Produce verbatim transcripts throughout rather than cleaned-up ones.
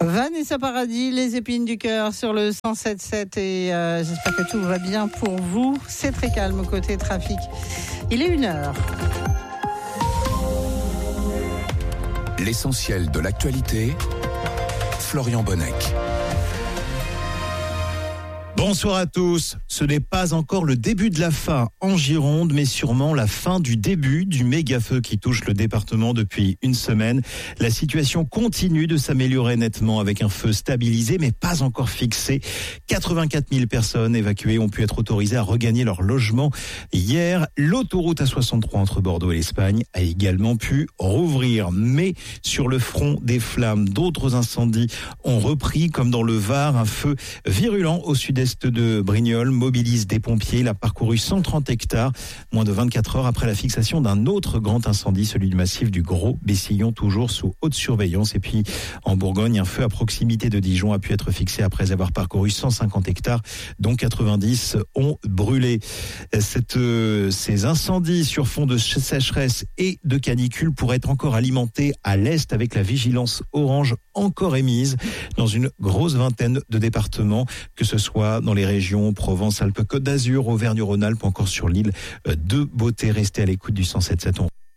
Vanessa Paradis, les épines du cœur sur le cent sept sept et euh, j'espère que tout va bien pour vous. C'est très calme côté trafic. Il est une heure. L'essentiel de l'actualité, Florian Bonnec. Bonsoir à tous. Ce n'est pas encore le début de la fin en Gironde, mais sûrement la fin du début du méga-feu qui touche le département depuis une semaine. La situation continue de s'améliorer nettement avec un feu stabilisé, mais pas encore fixé. quatre-vingt-quatre mille personnes évacuées ont pu être autorisées à regagner leur logement. Hier, l'autoroute A soixante-trois entre Bordeaux et l'Espagne a également pu rouvrir. Mais sur le front des flammes, d'autres incendies ont repris, comme dans le Var, un feu virulent au sud-est de Brignoles mobilise des pompiers. Il a parcouru cent trente hectares, moins de vingt-quatre heures après la fixation d'un autre grand incendie, celui du massif du Gros Bessillon, toujours sous haute surveillance. Et puis en Bourgogne, un feu à proximité de Dijon a pu être fixé après avoir parcouru cent cinquante hectares, dont quatre-vingt-dix ont brûlé. Cette, euh, ces incendies sur fond de sécheresse et de canicule pourraient être encore alimentés à l'est avec la vigilance orange encore émise dans une grosse vingtaine de départements, que ce soit dans les régions Provence-Alpes-Côte d'Azur, Auvergne-Rhône-Alpes, encore sur l'île de Beauté. Restez à l'écoute du cent sept sept.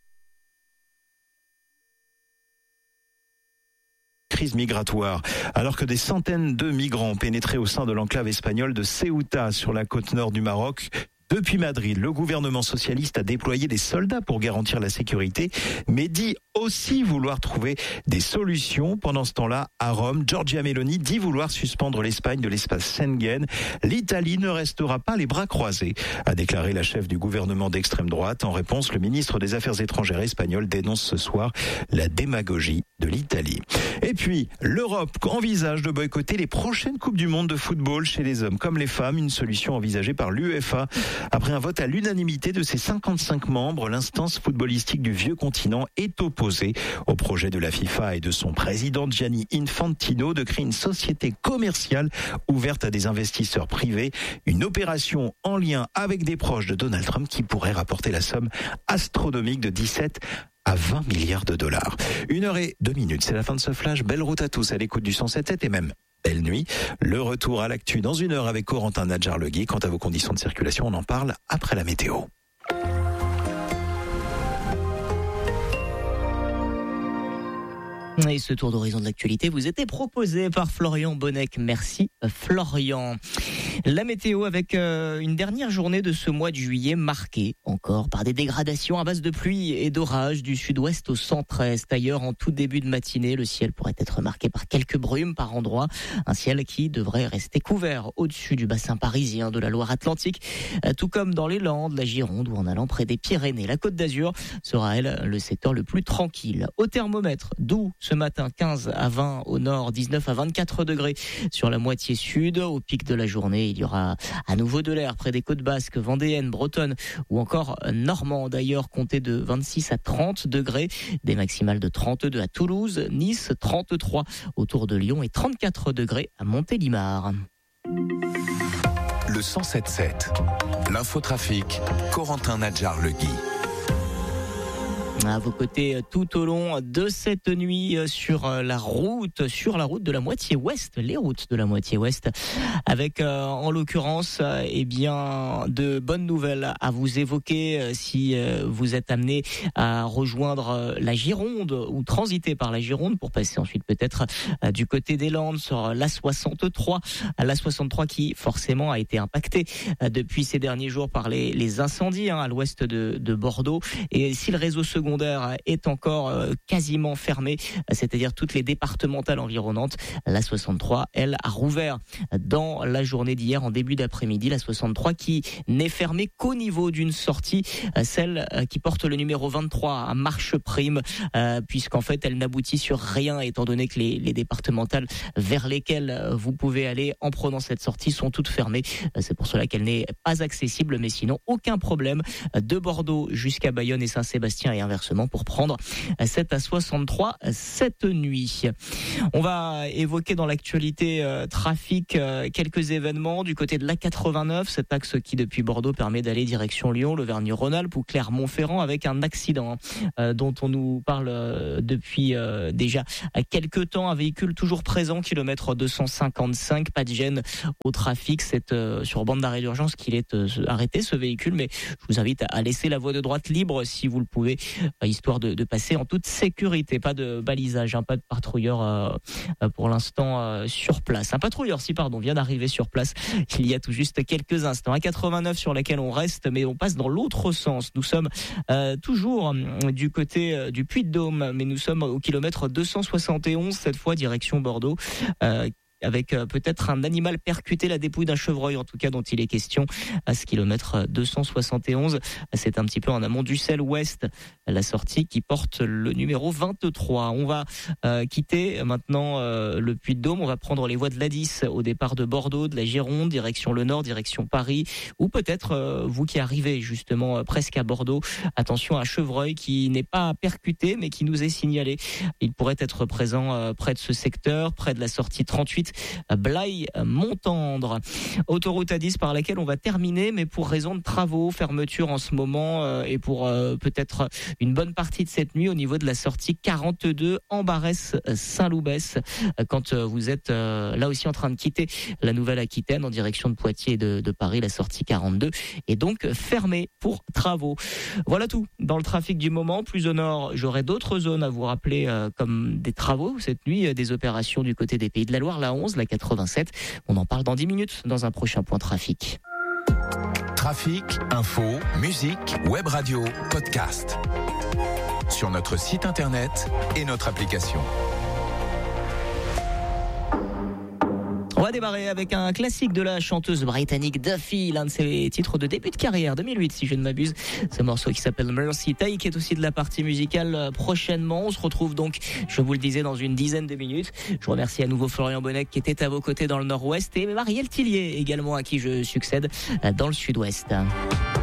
Crise migratoire. Alors que des centaines de migrants pénétraient au sein de l'enclave espagnole de Ceuta sur la côte nord du Maroc, depuis Madrid, le gouvernement socialiste a déployé des soldats pour garantir la sécurité, mais dit aussi vouloir trouver des solutions. Pendant ce temps-là, à Rome, Giorgia Meloni dit vouloir suspendre l'Espagne de l'espace Schengen. L'Italie ne restera pas les bras croisés, a déclaré la chef du gouvernement d'extrême droite. En réponse, le ministre des Affaires étrangères espagnol dénonce ce soir la démagogie de l'Italie. Et puis, l'Europe envisage de boycotter les prochaines Coupes du Monde de football chez les hommes comme les femmes, une solution envisagée par l'UEFA. Après un vote à l'unanimité de ses cinquante-cinq membres, l'instance footballistique du vieux continent est opposée au projet de la FIFA et de son président Gianni Infantino de créer une société commerciale ouverte à des investisseurs privés, une opération en lien avec des proches de Donald Trump qui pourrait rapporter la somme astronomique de dix-sept à vingt milliards de dollars. Une heure et deux minutes, c'est la fin de ce flash. Belle route à tous à l'écoute du cent sept sept et même belle nuit. Le retour à l'actu dans une heure avec Corentin Nadjar-Legui. Quant à vos conditions de circulation, on en parle après la météo. Et ce tour d'horizon de l'actualité vous était proposé par Florian Bonnec. Merci Florian. La météo avec euh, une dernière journée de ce mois de juillet marquée encore par des dégradations à base de pluie et d'orage du sud-ouest au centre-est. Ailleurs, en tout début de matinée, le ciel pourrait être marqué par quelques brumes par endroits. Un ciel qui devrait rester couvert au-dessus du bassin parisien, de la Loire-Atlantique, tout comme dans les Landes, la Gironde ou en allant près des Pyrénées. La Côte d'Azur sera, elle, le secteur le plus tranquille. Au thermomètre, Doubs ce matin, quinze à vingt au nord, dix-neuf à vingt-quatre degrés sur la moitié sud. Au pic de la journée, il y aura à nouveau de l'air près des côtes basques, vendéennes, bretonnes ou encore normandes. D'ailleurs, comptez de vingt-six à trente degrés, des maximales de trente-deux à Toulouse, Nice, trente-trois autour de Lyon et trente-quatre degrés à Montélimar. Le cent sept sept, l'infotrafic, Corentin Nadjar-Legui. À vos côtés tout au long de cette nuit sur la route, sur la route de la moitié ouest, les routes de la moitié ouest, avec euh, en l'occurrence euh, eh bien de bonnes nouvelles à vous évoquer euh, si euh, vous êtes amené à rejoindre euh, la Gironde ou transiter par la Gironde pour passer ensuite peut-être euh, du côté des Landes sur l'A soixante-trois, l'A soixante-trois qui forcément a été impactée euh, depuis ces derniers jours par les, les incendies hein, à l'ouest de, de Bordeaux. Et si le réseau secondaire est encore quasiment fermée, c'est-à-dire toutes les départementales environnantes, l'A soixante-trois, elle, a rouvert dans la journée d'hier, en début d'après-midi, l'A soixante-trois qui n'est fermée qu'au niveau d'une sortie, celle qui porte le numéro vingt-trois à Marche-Prime, puisqu'en fait elle n'aboutit sur rien, étant donné que les, les départementales vers lesquelles vous pouvez aller en prenant cette sortie sont toutes fermées. C'est pour cela qu'elle n'est pas accessible, mais sinon aucun problème de Bordeaux jusqu'à Bayonne et Saint-Sébastien et inversement inversement pour prendre sept à soixante-trois cette nuit. On va évoquer dans l'actualité euh, trafic euh, quelques événements du côté de l'A quatre-vingt-neuf, cet axe qui depuis Bordeaux permet d'aller direction Lyon, l'Auvergne-Rhône-Alpes ou Clermont-Ferrand avec un accident euh, dont on nous parle euh, depuis euh, déjà quelques temps. Un véhicule toujours présent, kilomètre deux cent cinquante-cinq, pas de gêne au trafic. C'est euh, sur bande d'arrêt d'urgence qu'il est euh, arrêté ce véhicule, mais je vous invite à laisser la voie de droite libre si vous le pouvez, euh, histoire de, de passer en toute sécurité. Pas de balisage, hein, pas de patrouilleur euh, pour l'instant euh, sur place. Un patrouilleur, si pardon, vient d'arriver sur place il y a tout juste quelques instants. A quatre-vingt-neuf sur laquelle on reste, mais on passe dans l'autre sens. Nous sommes euh, toujours euh, du côté euh, du Puy-de-Dôme, mais nous sommes au kilomètre deux cent soixante et onze, cette fois direction Bordeaux. Euh, avec peut-être un animal percuté, la dépouille d'un chevreuil en tout cas dont il est question à ce kilomètre deux cent soixante et onze. C'est un petit peu en amont d'Ussel Ouest, la sortie qui porte le numéro vingt-trois. On va euh, quitter maintenant euh, le Puy-de-Dôme, on va prendre les voies de l'A dix au départ de Bordeaux, de la Gironde, direction le nord, direction Paris, ou peut-être euh, vous qui arrivez justement euh, presque à Bordeaux, attention à un chevreuil qui n'est pas percuté mais qui nous est signalé. Il pourrait être présent euh, près de ce secteur, près de la sortie trente-huit Blaye-Montendre. Autoroute A dix par laquelle on va terminer, mais pour raison de travaux, fermeture en ce moment euh, et pour euh, peut-être une bonne partie de cette nuit au niveau de la sortie quarante-deux Ambarès-Saint-Loubès, quand euh, vous êtes euh, là aussi en train de quitter la Nouvelle-Aquitaine en direction de Poitiers et de, de Paris, la sortie quarante-deux est donc fermée pour travaux. Voilà tout dans le trafic du moment. Plus au nord, j'aurai d'autres zones à vous rappeler euh, comme des travaux cette nuit, euh, des opérations du côté des Pays de la Loire, la onze, la quatre-vingt-sept. On en parle dans dix minutes dans un prochain point trafic. Trafic, info, musique, web radio, podcast. Sur notre site internet et notre application. On va démarrer avec un classique de la chanteuse britannique Duffy, l'un de ses titres de début de carrière, deux mille huit si je ne m'abuse. Ce morceau qui s'appelle Mercy Take, qui est aussi de la partie musicale prochainement. On se retrouve donc, je vous le disais, dans une dizaine de minutes. Je remercie à nouveau Florian Bonnec qui était à vos côtés dans le nord-ouest et Marielle Tillier également à qui je succède dans le sud-ouest.